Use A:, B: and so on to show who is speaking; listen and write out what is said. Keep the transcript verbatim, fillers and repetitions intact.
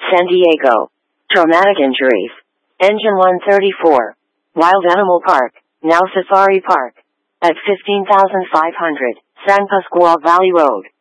A: San Diego. Traumatic injuries. Engine one thirty-four. Wild Animal Park, now Safari Park. At fifteen thousand five hundred, San Pasqual Valley Road.